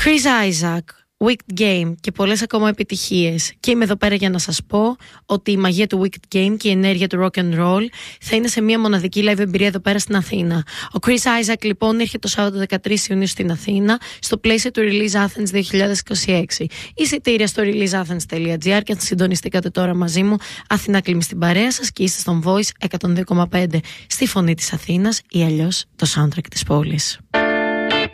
Chris Isaak, Wicked Game και πολλές ακόμα επιτυχίες. Και είμαι εδώ πέρα για να σας πω ότι η μαγεία του Wicked Game και η ενέργεια του rock and roll θα είναι σε μια μοναδική live εμπειρία εδώ πέρα στην Αθήνα. Ο Chris Isaak λοιπόν έρχεται το Σάββατο 13 Ιουνίου στην Αθήνα στο πλαίσιο του Release Athens 2026. Εισιτήρια στο releaseathens.gr και αν συντονιστήκατε τώρα μαζί μου, Αθηνά Κλίμη στην παρέα σας και είστε στον Voice 102,5 στη φωνή της Αθήνας ή αλλιώς το soundtrack της πόλης.